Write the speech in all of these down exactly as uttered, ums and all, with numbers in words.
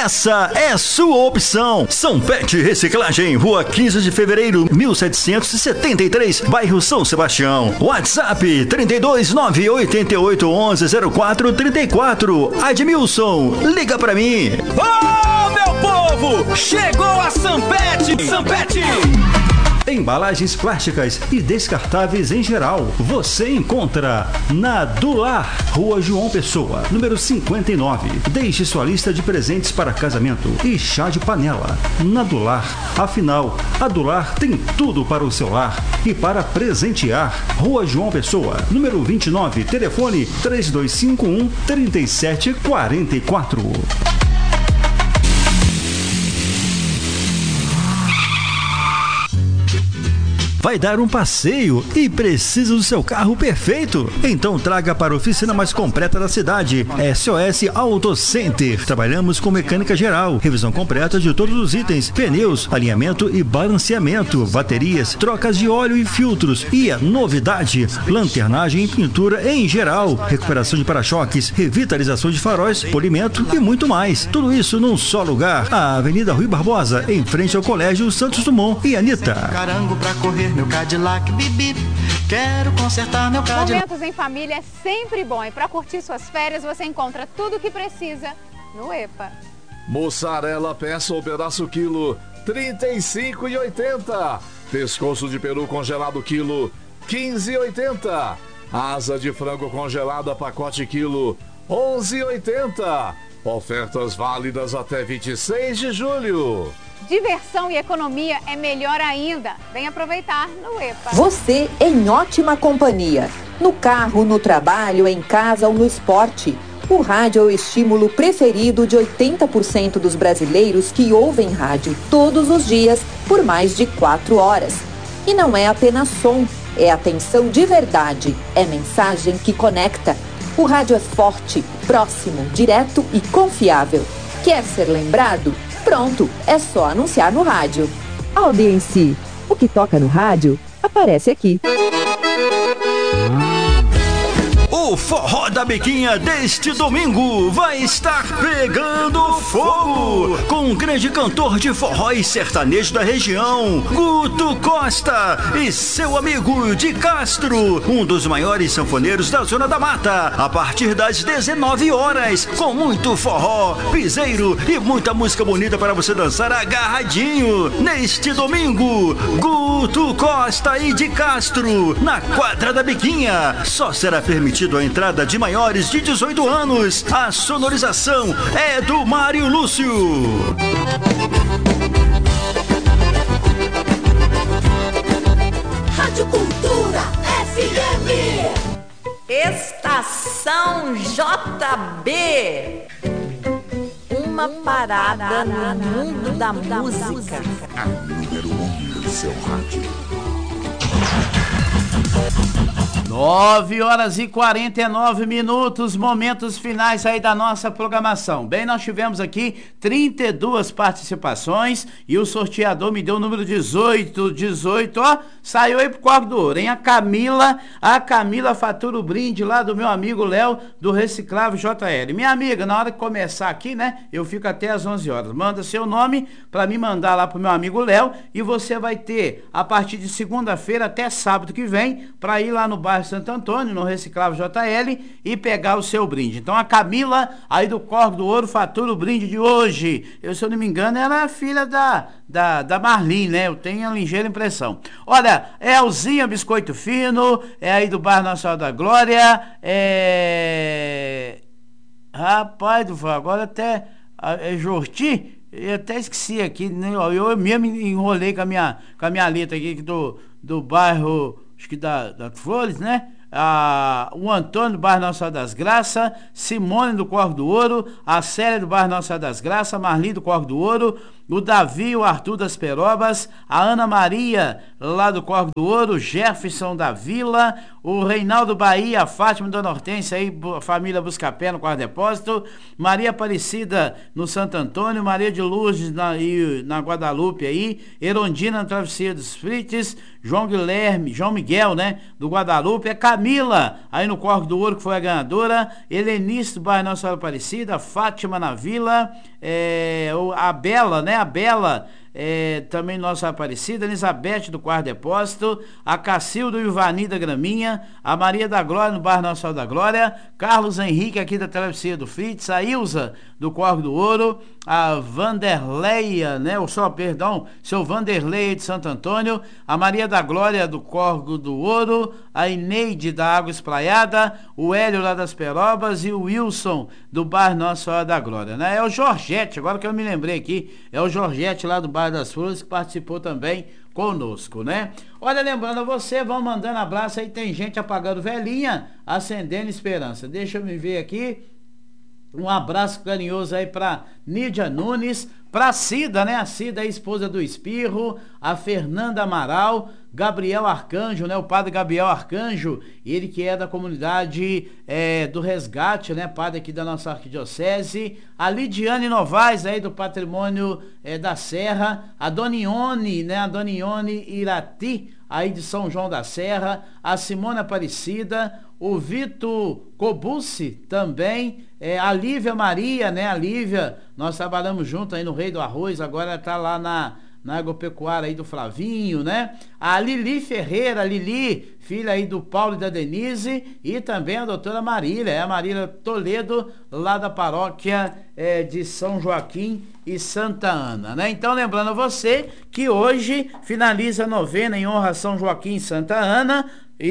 essa é sua opção. Sanpet Reciclagem, Rua quinze de fevereiro, mil setecentos e setenta e três, bairro São Sebastião. WhatsApp trinta e dois, nove oito oito, onze, zero quatro trinta e quatro. Admilson, liga pra mim. Ô, meu povo, chegou a Sanpet. Sanpet. Embalagens plásticas e descartáveis em geral, você encontra na Dular, Rua João Pessoa, número cinquenta e nove. Deixe sua lista de presentes para casamento e chá de panela. Na Dular, afinal, a Dular tem tudo para o seu lar e para presentear. Rua João Pessoa, número vinte e nove, telefone três dois cinco um, três sete quatro quatro. Vai dar um passeio e precisa do seu carro perfeito? Então traga para a oficina mais completa da cidade, S O S Auto Center. Trabalhamos com mecânica geral, revisão completa de todos os itens, pneus, alinhamento e balanceamento, baterias, trocas de óleo e filtros. E a novidade, lanternagem e pintura em geral, recuperação de para-choques, revitalização de faróis, polimento e muito mais. Tudo isso num só lugar. A Avenida Rui Barbosa, em frente ao Colégio Santos Dumont. E Anitta. Carango pra correr meu Cadillac, bibi, quero consertar meu Cadillac. Momentos em família é sempre bom e para curtir suas férias você encontra tudo o que precisa no EPA. Mussarela peça ou pedaço quilo, trinta e cinco reais e oitenta centavos. Pescoço de peru congelado quilo, quinze reais e oitenta centavos. Asa de frango congelada pacote quilo, onze reais e oitenta centavos. Ofertas válidas até vinte e seis de julho. Diversão e economia é melhor ainda. Vem aproveitar no EPA. Você em ótima companhia. No carro, no trabalho, em casa ou no esporte. O rádio é o estímulo preferido de oitenta por cento dos brasileiros que ouvem rádio todos os dias por mais de quatro horas. E não é apenas som, é atenção de verdade. É mensagem que conecta. O rádio é forte, próximo, direto e confiável. Quer ser lembrado? Pronto, é só anunciar no rádio. Audiência, o que toca no rádio aparece aqui. O Forró da Biquinha deste domingo vai estar pegando fogo com um grande cantor de forró e sertanejo da região, Guto Costa, e seu amigo de Castro, um dos maiores sanfoneiros da Zona da Mata, a partir das dezenove horas, com muito forró, piseiro e muita música bonita para você dançar agarradinho. Neste domingo, Guto Costa e de Castro, na Quadra da Biquinha. Só será permitido a entrada de maiores de dezoito anos. A sonorização é do Mário Lúcio. Rádio Cultura F M. Estação J B. Uma parada no mundo da música. A número um do seu rádio. nove horas e quarenta e nove minutos, momentos finais aí da nossa programação. Bem, nós tivemos aqui trinta e duas participações e o sorteador me deu o número dezoito, dezoito, ó, saiu aí pro Corgo do Ouro, hein? A Camila, a Camila fatura o brinde lá do meu amigo Léo, do Reciclável J L. Minha amiga, na hora que começar aqui, né, eu fico até às onze horas. Manda seu nome pra me mandar lá pro meu amigo Léo e você vai ter, a partir de segunda-feira até sábado que vem, pra ir lá no bairro Santo Antônio, no Reciclável J L, e pegar o seu brinde. Então a Camila, aí do Corgo do Ouro, fatura o brinde de hoje. Eu, se eu não me engano, era a filha da, da, da Marlene, né? Eu tenho a ligeira impressão. Olha, é Elzinha Biscoito Fino, é aí do bairro Nossa Senhora da Glória, é... Rapaz do céu, agora até... É Jorti? Eu até esqueci aqui, né? Eu mesmo enrolei com a minha, com a minha letra aqui do, do bairro... acho que da, da Flores, né? Ah, o Antônio do bairro Nossa Senhora das Graças, Simone do Corgo do Ouro, a Célia do bairro Nossa Senhora das Graças, a Marli do Corgo do Ouro, o Davi, o Arthur das Perobas, a Ana Maria lá do Corgo do Ouro, Jefferson da Vila, o Reinaldo Bahia, a Fátima Dona Hortência aí, a família Buscapé no Quarto Depósito, Maria Aparecida no Santo Antônio, Maria de Lourdes na, e, na Guadalupe aí, Erondina na Travessia dos Frites, João Guilherme, João Miguel, né, do Guadalupe, a Camila aí no Corvo do Ouro, que foi a ganhadora, Helenice do bairro Nossa Senhora Aparecida, Fátima na Vila, é, a Bela, né, a Bela, É, também Nossa Aparecida, Elizabeth do Quarto Depósito, a Cacildo e o Ivani da Graminha, a Maria da Glória no bairro Nossa Senhora da Glória, Carlos Henrique aqui da Travessia do Fritz, a Ilza do Corvo do Ouro, a Vanderleia, né, o só, perdão, seu Vanderlei de Santo Antônio, a Maria da Glória do Corvo do Ouro, a Ineide da Água Espraiada, o Hélio lá das Perobas e o Wilson do bairro Nossa Senhora da Glória, né? É o Jorgette, agora que eu me lembrei aqui, é o Jorgette lá do bairro das Flores, que participou também conosco, né? Olha, lembrando a você, vão mandando abraço aí, tem gente apagando velhinha, acendendo esperança. Deixa eu me ver aqui, um abraço carinhoso aí pra Nídia Nunes, pra Cida, né? A Cida é a esposa do Espirro, a Fernanda Amaral, Gabriel Arcanjo, né? O padre Gabriel Arcanjo, ele que é da comunidade é, do Resgate, né? Padre aqui da nossa arquidiocese, a Lidiane Novaes aí do Patrimônio é, da Serra, a Donione, né? A Donione Irati, aí de São João da Serra, a Simone Aparecida, o Vitor Cobucci também, é, a Lívia Maria, né? A Lívia, nós trabalhamos junto aí no Rei do Arroz, agora ela tá lá na, na agropecuária aí do Flavinho, né? A Lili Ferreira, a Lili, filha aí do Paulo e da Denise, e também a doutora Marília, é a Marília Toledo, lá da paróquia é, de São Joaquim e Santa Ana, né? Então, lembrando a você que hoje finaliza a novena em honra a São Joaquim e Santa Ana,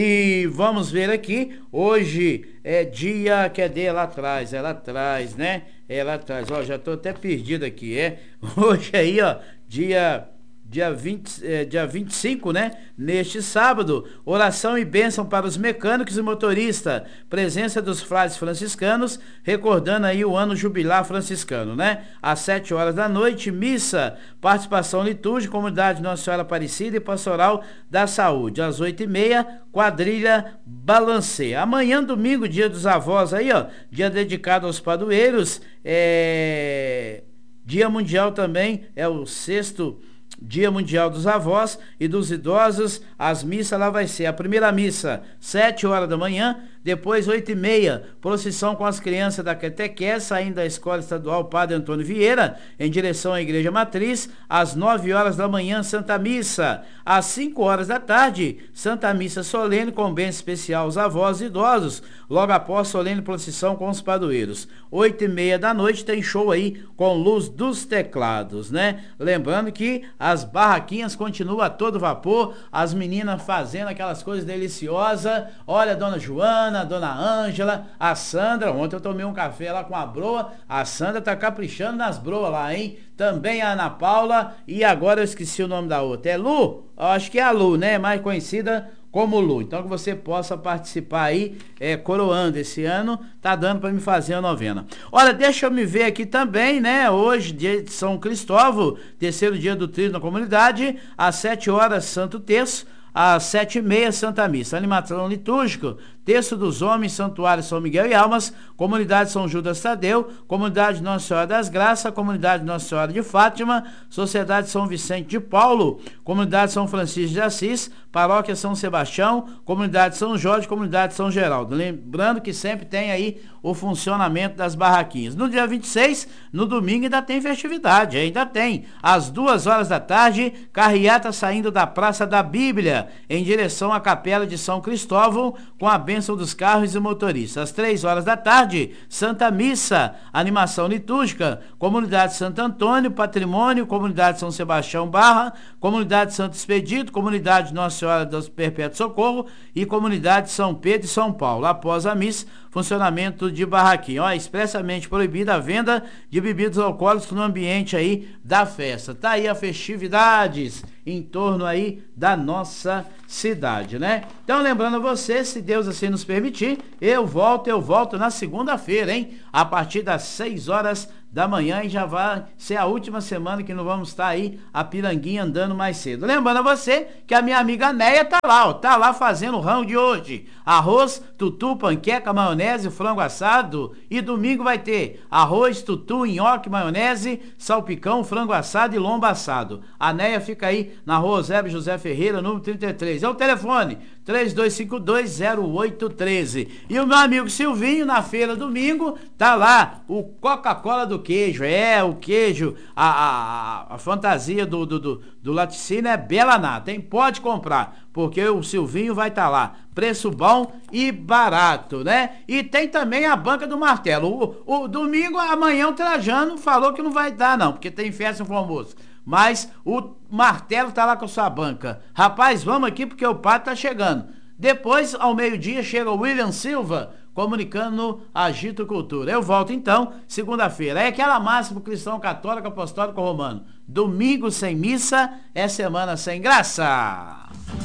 e vamos ver aqui, hoje é dia, cadê lá atrás, é lá atrás, né? É lá atrás, ó, já tô até perdido aqui, é? Hoje aí, ó, dia... Dia, vinte, eh, dia vinte e cinco, né? Neste sábado, oração e bênção para os mecânicos e motoristas. Presença dos frades franciscanos, recordando aí o ano jubilar franciscano, né? Às sete horas da noite, missa, participação litúrgica, comunidade Nossa Senhora Aparecida e pastoral da saúde. Às oito e meia, quadrilha balancê. Amanhã, domingo, dia dos avós aí, ó, dia dedicado aos padroeiros, é... dia mundial também, é o sexto Dia Mundial dos Avós e dos Idosos. As missas lá vai ser a primeira missa, sete horas da manhã, depois oito e meia, procissão com as crianças da catequese, saindo da Escola Estadual Padre Antônio Vieira, em direção à Igreja Matriz, às nove horas da manhã, Santa Missa. Às cinco horas da tarde, Santa Missa solene com bênção especial aos avós e idosos, logo após solene procissão com os padroeiros. Oito e meia da noite tem show aí com luz dos teclados, né? Lembrando que as barraquinhas continuam a todo vapor, as meninas fazendo aquelas coisas deliciosas. Olha, a dona Joana, a dona Ângela, a Sandra, ontem eu tomei um café lá com a broa, a Sandra tá caprichando nas broas lá, hein? Também a Ana Paula, e agora eu esqueci o nome da outra, é Lu? Eu acho que é a Lu, né? Mais conhecida como Lu. Então que você possa participar aí, é, coroando esse ano, tá dando para me fazer a novena. Olha, deixa eu me ver aqui também, né? Hoje, dia de São Cristóvão, terceiro dia do tríduo na comunidade, às sete horas, Santo Terço, às sete e meia, Santa Missa. Animação litúrgica, Terço dos Homens, Santuário São Miguel e Almas, Comunidade São Judas Tadeu, Comunidade Nossa Senhora das Graças, Comunidade Nossa Senhora de Fátima, Sociedade São Vicente de Paulo, Comunidade São Francisco de Assis, Paróquia São Sebastião, Comunidade São Jorge, Comunidade São Geraldo. Lembrando que sempre tem aí o funcionamento das barraquinhas. No dia vinte e seis, no domingo, ainda tem festividade, ainda tem. Às duas horas da tarde, carreata saindo da Praça da Bíblia, em direção à Capela de São Cristóvão, com a bênção dos carros e motoristas. Às três horas da tarde, Santa Missa, animação litúrgica, Comunidade Santo Antônio, Patrimônio, Comunidade São Sebastião Barra, Comunidade Santo Expedito, Comunidade Nossa Senhora do Perpétuo Socorro e Comunidade São Pedro e São Paulo. Após a missa, funcionamento de barraquinha. Ó, expressamente proibida a venda de bebidas alcoólicas no ambiente aí da festa. Tá aí as festividades em torno aí da nossa cidade, né? Então, lembrando a você, se Deus assim nos permitir, eu volto, eu volto na segunda-feira, hein? A partir das seis horas da manhã e já vai ser a última semana que não vamos estar aí a piranguinha andando mais cedo. Lembrando a você que a minha amiga Neia tá lá, ó, tá lá fazendo o rango de hoje. Arroz, tutu, panqueca, maionese, frango assado. E domingo vai ter arroz, tutu, nhoque, maionese, salpicão, frango assado e lombo assado. A Neia fica aí na rua Eusébio José Ferreira, número trinta e três. É o telefone três dois cinco dois, zero oito um três. E o meu amigo Silvinho, na feira domingo, tá lá o Coca-Cola do queijo. É, o queijo, a, a, a fantasia do, do, do, do laticínio é bela nata, hein? Pode comprar, porque o Silvinho vai estar tá lá. Preço bom e barato, né? E tem também a banca do martelo. O, o domingo, amanhã o Trajano falou que não vai dar não, porque tem festa no almoço. Mas o martelo tá lá com a sua banca. Rapaz, vamos aqui porque o padre tá chegando. Depois, ao meio-dia, chega o William Silva comunicando no Agito Cultura. Eu volto então, segunda-feira. É aquela máxima pro cristão católico, apostólico romano. Domingo sem missa é semana sem graça.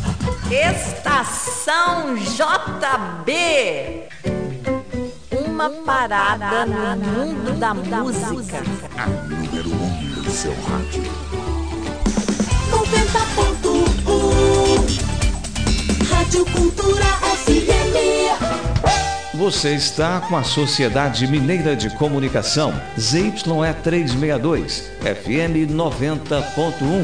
Estação J B. Uma parada no mundo da música. A número um do seu rádio. noventa ponto um Rádio Cultura F M. Você está com a Sociedade Mineira de Comunicação, Z Y E trezentos e sessenta e dois, F M noventa ponto um.